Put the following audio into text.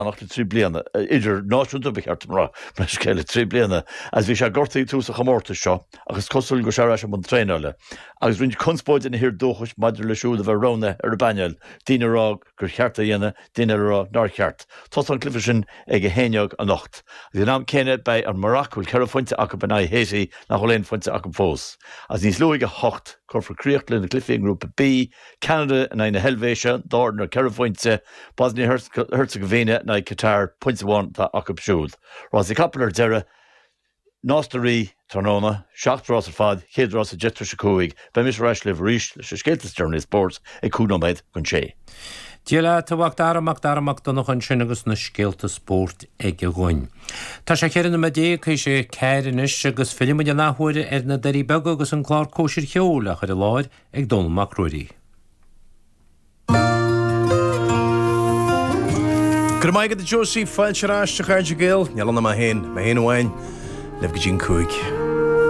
nach trí bliana idir náisiúnta beartmrá na scéile trí bliana as bhí sé gortaí tús a chamórta seo agus cosúil go se an mun tréáile agus rinn conspóid in hir dóchas maidir le siúd a bheith rona ar bainil díine rá gur cheartta dhéana duine rá ná cheart Tá an clifa sin ag héineog an nocht Dí ná céine bei an marachúil cear foiinte acu ban héí nach choléon foiinte acu fós as níos luige hocht corfraríocht le na clifing grúpa B Canada in na Helvéise dána cear foiinte Bosnia Herzegovina na Qatar pointháin tá acu siúd Rás i capar deire Nástarí tróna, seachtrás a fad, chéadrás a jetra se cúig, be mis reis le bhríis le scéaltastarna sport ag cúnaméid gon sé. Díala táhacht daramach donna chun sin agus na scéalta sport ag a ghain. Tá sé chéanna me dé chu sé céirenis agus filmid a náhuaire ar na darí beg agus an chlár cóisiir cheola chuir a láir ag donach ruirí. Gur maigad a Josie fáil se ráiste chuir de géal, nealanna má héin, má héin bhhain, leh go dín cúig.